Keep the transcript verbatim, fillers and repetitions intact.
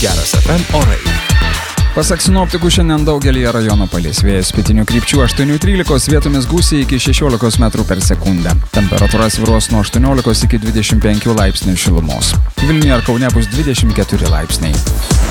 Geras F M orai. Pasak sinoptikų, šiandien daugelį rajonų palis vėjas pietinių krypčių aštuoni trylika, vietomis gūsiai iki šešiolikos metrų per sekundę. Temperatūra svyruos nuo aštuoniolikos iki dvidešimt penkių laipsnių šilumos. Vilniuje ar Kaune bus dvidešimt keturi laipsniai.